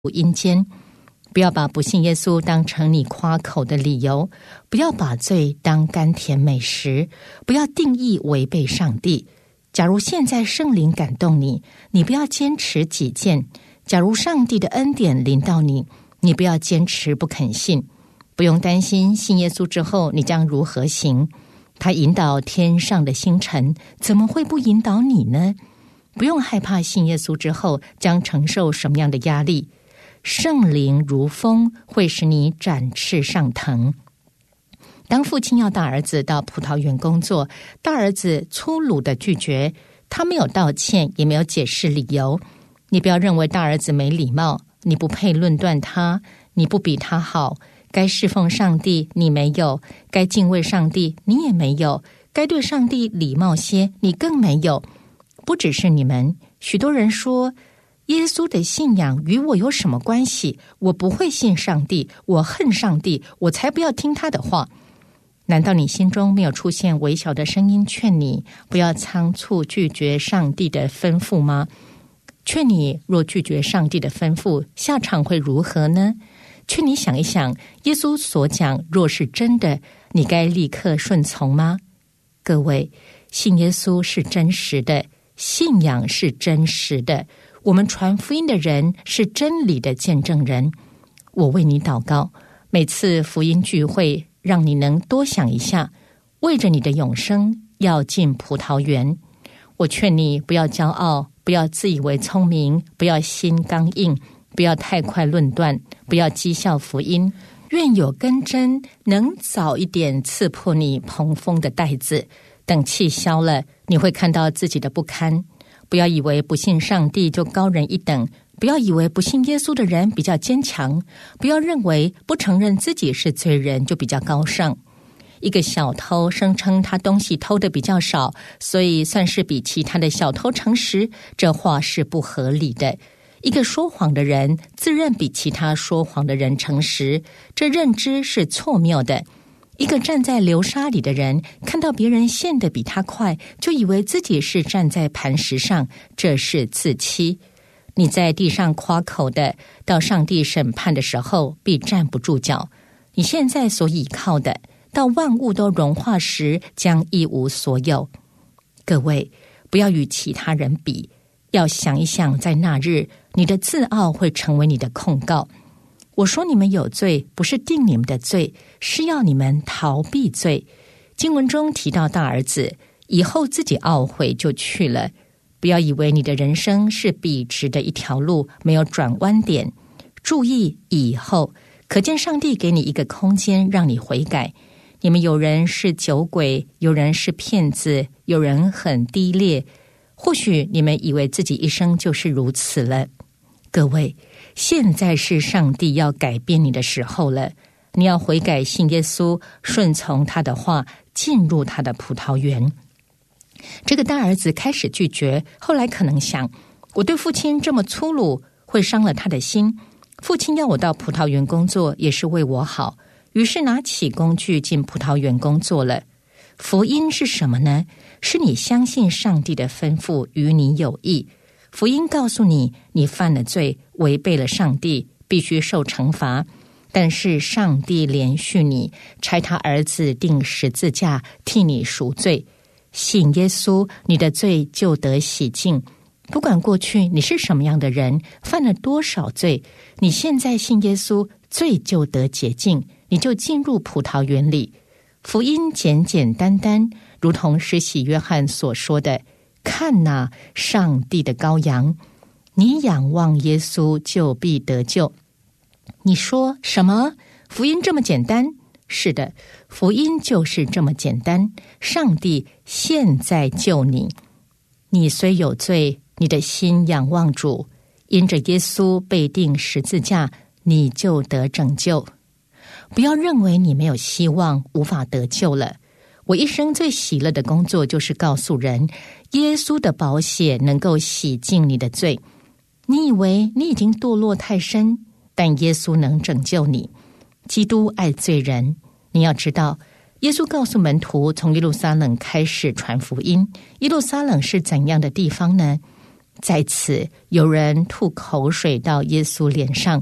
阴间。不要把不信耶稣当成你夸口的理由，不要把罪当甘甜美食，不要定义违背上帝。假如现在圣灵感动你，你不要坚持己见；假如上帝的恩典临到你，你不要坚持不肯信。不用担心信耶稣之后你将如何行，他引导天上的星辰，怎么会不引导你呢？不用害怕信耶稣之后将承受什么样的压力，圣灵如风会使你展翅上腾。当父亲要大儿子到葡萄园工作，大儿子粗鲁地拒绝，他没有道歉，也没有解释理由。你不要认为大儿子没礼貌，你不配论断他，你不比他好。该侍奉上帝你没有，该敬畏上帝你也没有，该对上帝礼貌些你更没有。不只是你们，许多人说耶稣的信仰与我有什么关系？我不会信上帝，我恨上帝，我才不要听他的话。难道你心中没有出现微小的声音劝你不要仓促拒绝上帝的吩咐吗？劝你若拒绝上帝的吩咐，下场会如何呢？劝你想一想，耶稣所讲若是真的，你该立刻顺从吗？各位，信耶稣是真实的，信仰是真实的，我们传福音的人是真理的见证人。我为你祷告，每次福音聚会让你能多想一下，为着你的永生要进葡萄园。我劝你不要骄傲，不要自以为聪明，不要心刚硬，不要太快论断，不要讥笑福音。愿有根针能早一点刺破你蓬风的带子，等气消了，你会看到自己的不堪。不要以为不信上帝就高人一等，不要以为不信耶稣的人比较坚强，不要认为不承认自己是罪人就比较高尚。一个小偷声称他东西偷得比较少，所以算是比其他的小偷诚实，这话是不合理的。一个说谎的人自认比其他说谎的人诚实，这认知是错谬的。一个站在流沙里的人看到别人陷得比他快，就以为自己是站在磐石上，这是自欺。你在地上夸口的，到上帝审判的时候必站不住脚。你现在所倚靠的，到万物都融化时将一无所有。各位，不要与其他人比，要想一想，在那日你的自傲会成为你的控告。我说你们有罪，不是定你们的罪，是要你们逃避罪。经文中提到大儿子以后自己懊悔就去了，不要以为你的人生是笔直的一条路，没有转弯点。注意以后，可见上帝给你一个空间让你悔改。你们有人是酒鬼，有人是骗子，有人很低劣，或许你们以为自己一生就是如此了。各位，现在是上帝要改变你的时候了，你要悔改信耶稣，顺从他的话，进入他的葡萄园。这个大儿子开始拒绝，后来可能想，我对父亲这么粗鲁，会伤了他的心，父亲要我到葡萄园工作也是为我好，于是拿起工具进葡萄园工作了。福音是什么呢？是你相信上帝的吩咐与你有益。福音告诉你，你犯了罪，违背了上帝，必须受惩罚。但是上帝怜恤你，差他儿子钉十字架，替你赎罪。信耶稣，你的罪就得洗净。不管过去你是什么样的人，犯了多少罪，你现在信耶稣，罪就得洁净，你就进入葡萄园里。福音简简单单，如同施洗约翰所说的，看哪，上帝的羔羊，你仰望耶稣就必得救。你说什么？福音这么简单？是的，福音就是这么简单。上帝现在救你，你虽有罪，你的心仰望主，因着耶稣被钉十字架，你就得拯救。不要认为你没有希望，无法得救了。我一生最喜乐的工作就是告诉人，耶稣的宝血能够洗净你的罪。你以为你已经堕落太深，但耶稣能拯救你。基督爱罪人，你要知道，耶稣告诉门徒从耶路撒冷开始传福音。耶路撒冷是怎样的地方呢？ 在此有人吐口水到耶稣脸上，